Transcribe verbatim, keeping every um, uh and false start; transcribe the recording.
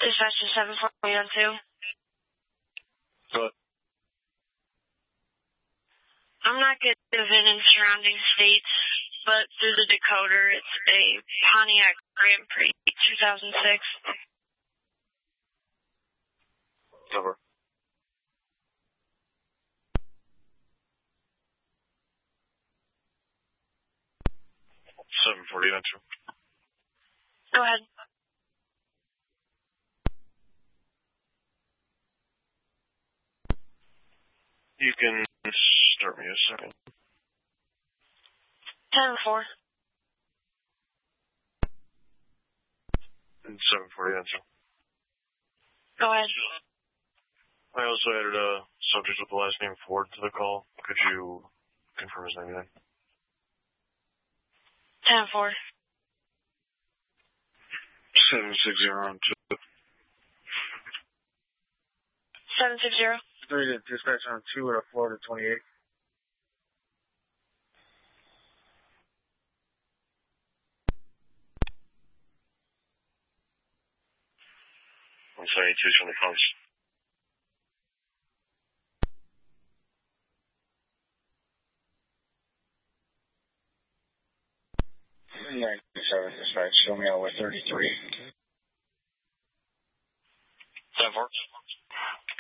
Dispatch to seven four one two. Good. I'm not good at in surrounding states, but through the decoder, it's a Pontiac Grand Prix two thousand six. Over. seven forty one two. Go ahead. You can start me a second. ten four. And seven forty one two. Go ahead. I also added a subject with the last name Ford to the call. Could you confirm his name again? ten four. seven six zero two. seven six zero. Three to dispatch on two at a Florida twenty-eight. one seventy-two on the phones. ninety-seven dispatch, show me out with thirty-three. ten four.